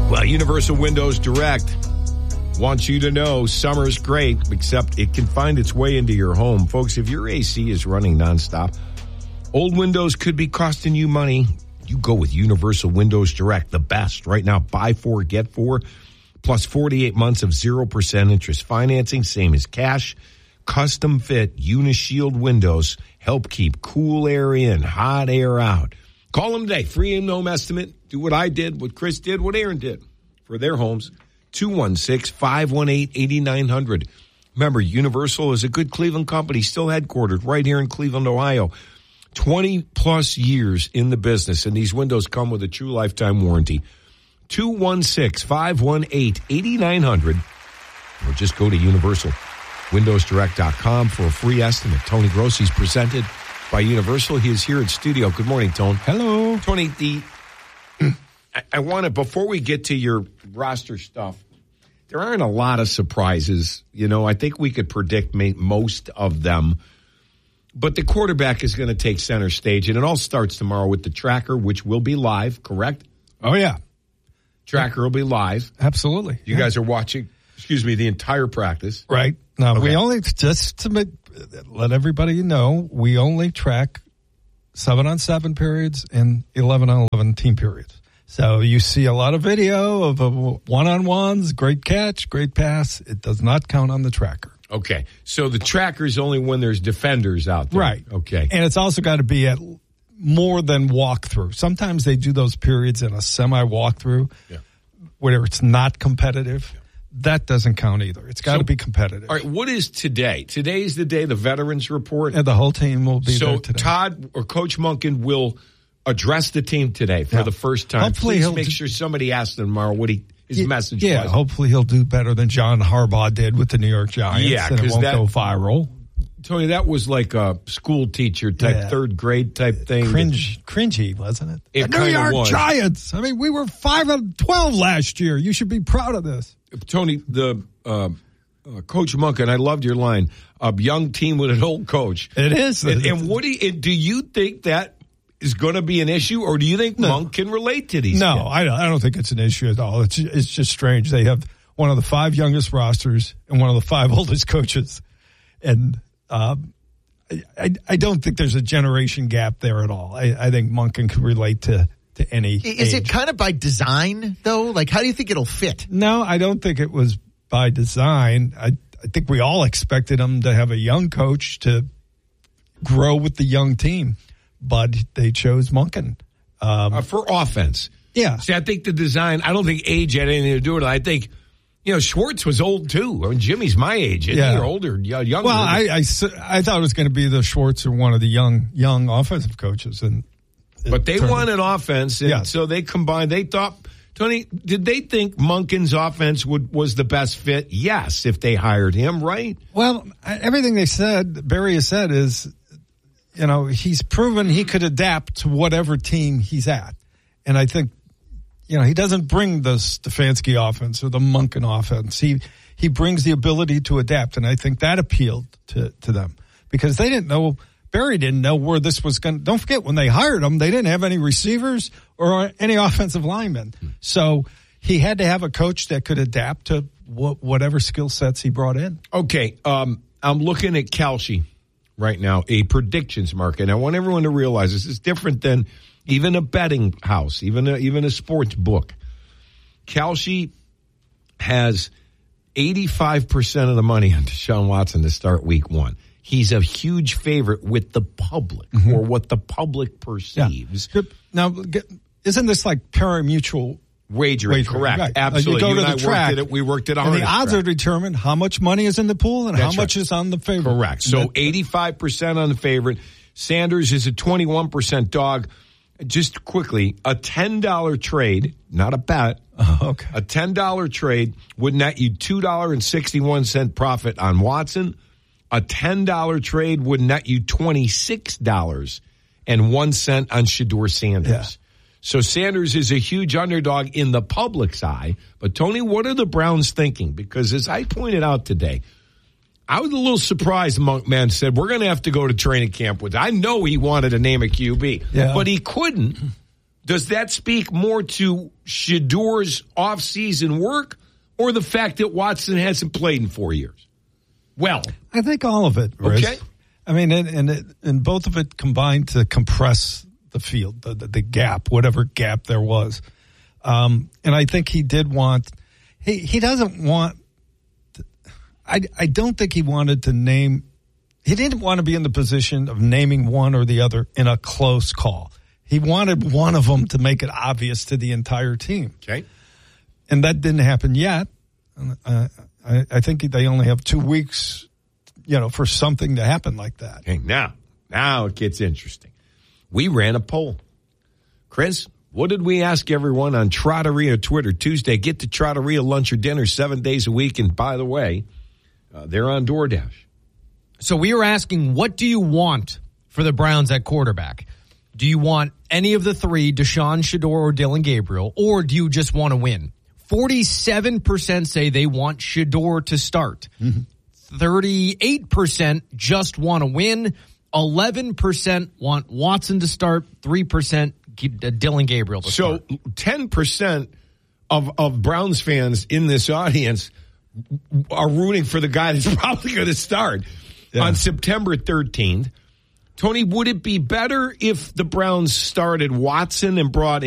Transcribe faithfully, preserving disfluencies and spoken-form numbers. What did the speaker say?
Well, Universal Windows Direct wants you to know summer's great, except it can find its way into your home. Folks, if your A C is running nonstop, old windows could be costing you money. You go with Universal Windows Direct, the best. Right now, buy four, get four, plus forty-eight months of zero percent interest financing, same as cash. Custom fit Unishield windows help keep cool air in, hot air out. Call them today. Free and no estimate. Do what I did, what Chris did, what Aaron did for their homes. two one six, five one eight, eight nine zero zero. Remember, Universal is a good Cleveland company, still headquartered right here in Cleveland, Ohio. twenty plus years in the business, and these windows come with a true lifetime warranty. two one six, five one eight, eight nine zero zero. Or just go to universal windows direct dot com for a free estimate. Tony Grossi's presented by Universal. He is here in studio. Good morning, Tony. Hello. Tony, the I, I want to, before we get to your roster stuff, there aren't a lot of surprises. You know, I think we could predict most of them. But the quarterback is going to take center stage, and it all starts tomorrow with the tracker, which will be live, correct? Oh, yeah. Tracker will be live. Absolutely. You yeah. guys are watching, excuse me, the entire practice. Right. Now, Okay. we only, just to make, let everybody know, we only track seven on seven periods and eleven on eleven team periods. So you see a lot of video of uh, one-on-ones, great catch, great pass. It does not count on the tracker. Okay. So the tracker is only when there's defenders out there. Right. Okay. And it's also got to be at more than walkthrough. Sometimes they do those periods in a semi-walkthrough Yeah. where it's not competitive. Yeah. That doesn't count either. It's got to So, be competitive. All right. What is today? Today is the day the veterans report. And the whole team will be so there today. Todd or Coach Monken will address the team today for Yeah. the first time. Hopefully Please he'll make do- sure somebody asks him tomorrow what he his yeah, message yeah, was. hopefully he'll do better than John Harbaugh did with the New York Giants. Yeah, and it 'cause won't that- go viral. Tony, that was like a school teacher type, Yeah. third grade type thing. Cringe, cringy, wasn't it? It the New kinda York was. Giants. I mean, we were five of twelve last year. You should be proud of this. Tony, the uh, uh, Coach Monken, I loved your line. A young team with an old coach. It is. And, and what do you, do you think that is going to be an issue, or do you think No. Monk can relate to these? No, kids? I don't, I don't think it's an issue at all. It's it's just strange. They have one of the five youngest rosters and one of the five oldest coaches, and um, I I don't think there's a generation gap there at all. I, I think Monken can relate to to any. Is age. it kind of by design though? Like, how do you think it'll fit? No, I don't think it was by design. I I think we all expected him to have a young coach to grow with the young team, but they chose Monken. Um, Uh, for offense. yeah. See, I think the design, I don't think age had anything to do with it. I think, you know, Schwartz was old too. I mean, Jimmy's my age. Isn't Yeah. he? Or older, y- younger. Well, I, I, s- I thought it was going to be the Schwartz or one of the young young offensive coaches, and it but they turned- won an offense, and Yes. so they combined. They thought, Tony, did they think Monken's offense would was the best fit? Yes, if they hired him, right? Well, I- everything they said, Barry has said, is, you know, he's proven he could adapt to whatever team he's at, and I think, you know, he doesn't bring the Stefanski offense or the Monken offense. He he brings the ability to adapt, and I think that appealed to, to them because they didn't know, Barry didn't know where this was going to, don't forget, when they hired him, they didn't have any receivers or any offensive linemen. So he had to have a coach that could adapt to wh- whatever skill sets he brought in. Okay, um, I'm looking at Kalshi right now, a predictions market, and I want everyone to realize this is different than even a betting house, even a, even a sports book. Kalshi has eighty-five percent of the money on Deshaun Watson to start week one. He's a huge favorite with the public, mm-hmm. or what the public perceives. Yeah. Now, isn't this like pari-mutual wagering? wagering? Correct. Right. Absolutely. Like you go you to and the I track, worked at it. We worked at a and the odds track. are determined how much money is in the pool and That's how much right. is on the favorite. Correct. So eighty-five percent on the favorite. Sanders is a twenty-one percent dog. Just quickly, a ten dollars trade, not a bet, oh, okay. a ten dollars trade would net you two dollars and sixty-one cents profit on Watson. A ten dollars trade would net you twenty-six dollars and one cent on Shedeur Sanders. Yeah. So Sanders is a huge underdog in the public's eye. But, Tony, what are the Browns thinking? Because as I pointed out today, I was a little surprised Monkman said, we're going to have to go to training camp with. I know he wanted to name a Q B, yeah. but he couldn't. Does that speak more to Shedeur's offseason work or the fact that Watson hasn't played in four years? Well, I think all of it, Riz. Okay. I mean, and, and, it, and both of it combined to compress the field, the, the, the gap, whatever gap there was. Um, and I think he did want, he, he doesn't want, to, I, I don't think he wanted to name, he didn't want to be in the position of naming one or the other in a close call. He wanted one of them to make it obvious to the entire team. Okay. And that didn't happen yet. Uh, I, I think they only have two weeks, you know, for something to happen like that. Okay, now, now it gets interesting. We ran a poll. Chris, what did we ask everyone on Trotteria Twitter Tuesday? Get to Trotteria lunch or dinner seven days a week. And by the way, uh, they're on DoorDash. So we were asking, what do you want for the Browns at quarterback? Do you want any of the three, Deshaun, Shedeur, or Dillon Gabriel, or do you just want to win? forty-seven percent say they want Shedeur to start. Mm-hmm. thirty-eight percent just want to win. eleven percent want Watson to start. three percent Dillon Gabriel to so start. So ten percent of, of Browns fans in this audience are rooting for the guy that's probably going to start yeah. on September thirteenth. Tony, would it be better if the Browns started Watson and brought